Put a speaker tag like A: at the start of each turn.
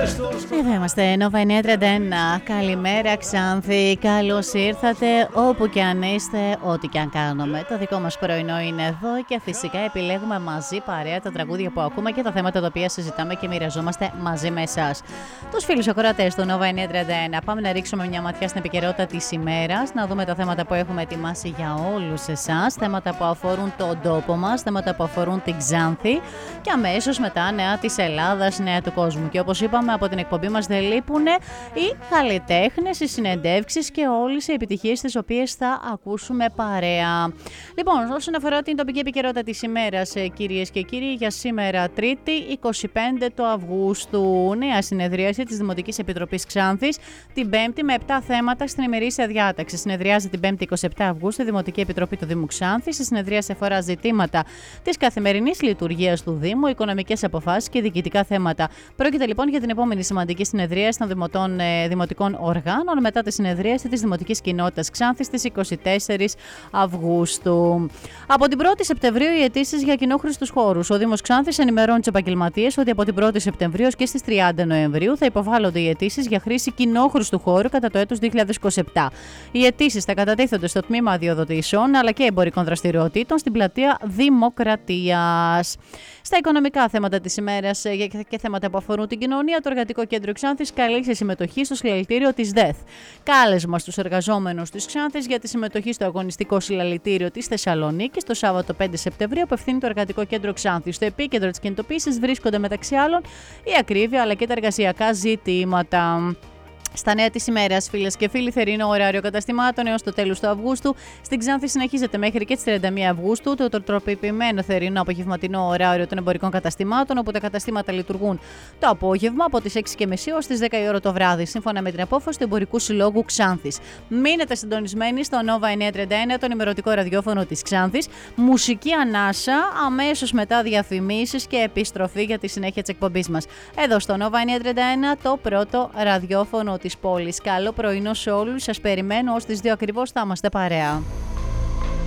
A: Εδώ είμαστε, Nova 931. Καλημέρα Ξάνθη, καλώς ήρθατε όπου και αν είστε, ό,τι και αν κάνουμε. Το δικό μας πρωινό είναι εδώ και φυσικά επιλέγουμε μαζί παρέα τα τραγούδια που ακούμε και τα θέματα τα οποία συζητάμε και μοιραζόμαστε μαζί με εσάς. Τους φίλους ακροατές του Nova 931. Πάμε να ρίξουμε μια ματιά στην επικαιρότητα της ημέρας, να δούμε τα θέματα που έχουμε ετοιμάσει για όλους εσάς, θέματα που αφορούν τον τόπο μας, θέματα που αφορούν την Ξάνθη και αμέσως μετά νέα της Ελλάδας, νέα του κόσμου. Και όπως είπαμε, από την εκπομπή μας δεν λείπουν οι καλλιτέχνες, οι συνεντεύξεις και όλες οι επιτυχίες τις οποίες θα ακούσουμε παρέα. Λοιπόν, όσον αφορά την τοπική επικαιρότητα της ημέρας, κυρίες και κύριοι, για σήμερα Τρίτη, 25 του Αυγούστου, νέα συνεδρίαση της Δημοτικής Επιτροπής Ξάνθης, την Πέμπτη με 7 θέματα στην ημερήσια διάταξη. Συνεδριάζει την Πέμπτη 27 Αυγούστου η Δημοτική Επιτροπή του Δήμου Ξάνθης. Η συνεδρίαση αφορά ζητήματα της καθημερινής λειτουργίας του Δήμου, οικονομικές αποφάσεις και διοικητικά θέματα. Πρόκειται λοιπόν για την επόμενη σημαντική συνεδρίαση των δημοτικών οργάνων μετά τη συνεδρίαση της Δημοτικής Κοινότητας Ξάνθης στις 24 Αυγούστου. Από την 1η Σεπτεμβρίου οι αιτήσεις για κοινόχρηστους χώρους. Ο Δήμος Ξάνθης ενημερώνει τους επαγγελματίες ότι από την 1η Σεπτεμβρίου και στις 30 Νοεμβρίου θα υποβάλλονται οι αιτήσεις για χρήση κοινόχρηστου χώρου κατά το έτος 2027. Οι αιτήσεις θα κατατίθενται στο τμήμα αδειοδοτήσεων αλλά και εμπορικών δραστηριοτήτων στην πλατεία Δημοκρατίας. Στα οικονομικά θέματα της ημέρας και θέματα που αφορούν την κοινωνία, το Εργατικό Κέντρο Ξάνθης καλεί σε συμμετοχή στο συλλαλητήριο της ΔΕΘ. Κάλεσμα στους εργαζόμενους της Ξάνθης για τη συμμετοχή στο αγωνιστικό συλλαλητήριο της Θεσσαλονίκης το Σάββατο 5 Σεπτεμβρίου απευθύνει το Εργατικό Κέντρο Ξάνθης. Στο επίκεντρο της κινητοποίησης βρίσκονται μεταξύ άλλων η ακρίβεια αλλά και τα εργασιακά ζητήματα. Στα νέα της ημέρας, φίλες και φίλοι, θερινό ωράριο καταστημάτων έως το τέλος του Αυγούστου. Στην Ξάνθη συνεχίζεται μέχρι και τις 31 Αυγούστου το τροποποιημένο θερινό απογευματινό ωράριο των εμπορικών καταστημάτων, όπου τα καταστήματα λειτουργούν το απόγευμα από τις 6.30 ως τις 10 η ώρα το βράδυ, σύμφωνα με την απόφαση του Εμπορικού Συλλόγου Ξάνθης. Μείνετε συντονισμένοι στο Nova 931, τον ημερωτικό ραδιόφωνο της Ξάνθης. Μουσική ανάσα, αμέσως μετά διαφημίσεις και επιστροφή για τη συνέχεια της εκπομπής μας. Εδώ στο Nova 931, το πρώτο ραδιόφωνο της πόλης. Καλό πρωινό σε όλους. Σας περιμένω ως τις 2 ακριβώς θα είμαστε παρέα.